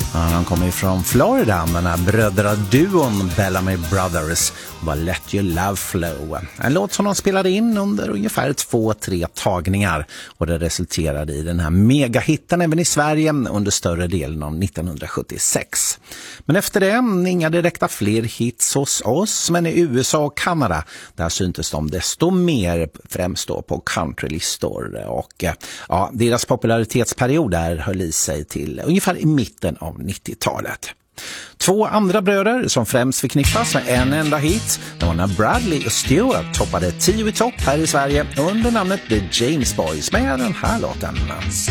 Ja, han kommer ju från Florida, den här brödraduon Bellamy Brothers var Let Your Love Flow. En låt som de spelade in under ungefär 2-3 tagningar och det resulterade i den här megahitten även i Sverige under större delen av 1976. Men efter det inga direkta fler hits hos oss, men i USA och Kanada där syntes de desto mer främst då på countrylistor och ja, deras popularitetsperiod där höll i sig till ungefär i mitten av 90-talet. 2 andra bröder som främst förknippas med en enda hit, det var när Bradley och Stewart toppade 10 i topp här i Sverige under namnet The James Boys med den här låten.